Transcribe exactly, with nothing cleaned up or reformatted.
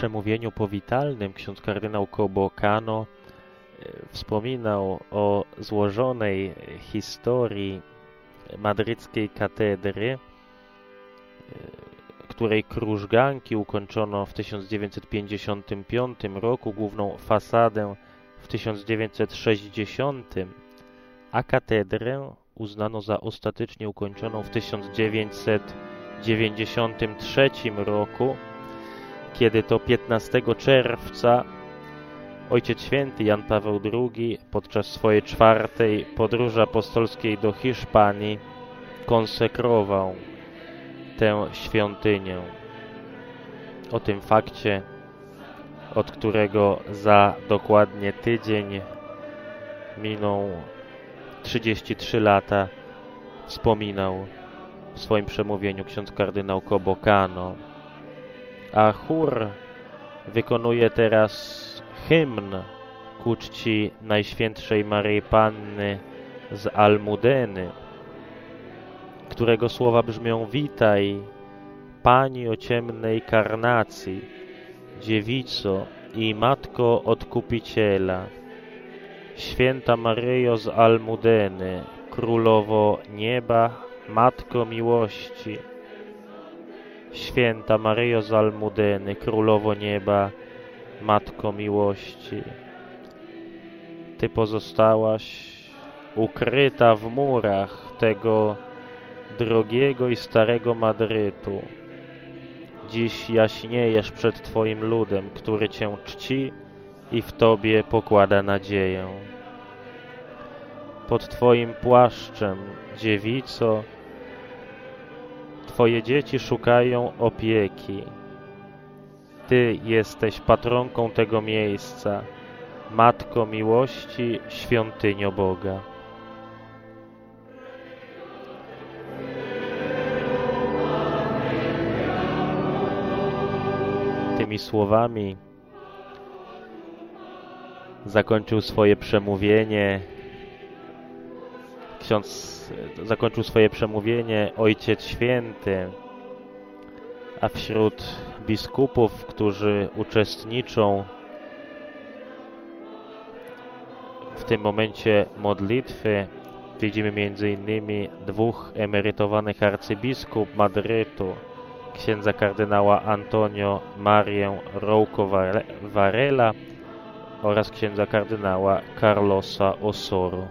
przemówieniu powitalnym ksiądz kardynał Cobo Cano wspominał o złożonej historii madryckiej katedry, której krużganki ukończono w tysiąc dziewięćset pięćdziesiątym piątym roku, główną fasadę w tysiąc dziewięćset sześćdziesiątym, a katedrę uznano za ostatecznie ukończoną w tysiąc dziewięćset dziewięćdziesiątym trzecim roku, kiedy to piętnastego czerwca Ojciec Święty Jan Paweł drugi podczas swojej czwartej podróży apostolskiej do Hiszpanii konsekrował tę świątynię. O tym fakcie, od którego za dokładnie tydzień miną trzydzieści trzy lata, wspominał w swoim przemówieniu ksiądz kardynał Cobo Cano. A chór wykonuje teraz hymn ku czci Najświętszej Maryi Panny z Almudeny, którego słowa brzmią: witaj, Pani o ciemnej karnacji, dziewico i Matko Odkupiciela, Święta Maryjo z Almudeny, Królowo Nieba, Matko Miłości. Święta Maryjo z Almudeny, Królowo Nieba, Matko Miłości. Ty pozostałaś ukryta w murach tego drogiego i starego Madrytu. Dziś jaśniejesz przed Twoim ludem, który Cię czci i w Tobie pokłada nadzieję. Pod Twoim płaszczem, dziewico, Twoje dzieci szukają opieki. Ty jesteś patronką tego miejsca, Matko Miłości, Świątynio Boga. Tymi słowami zakończył swoje przemówienie ksiądz zakończył swoje przemówienie Ojciec Święty, a wśród biskupów, którzy uczestniczą w tym momencie modlitwy, widzimy między innymi dwóch emerytowanych arcybiskup Madrytu, księdza kardynała Antonio Marię Rouco Varela oraz księdza kardynała Carlosa Osoro.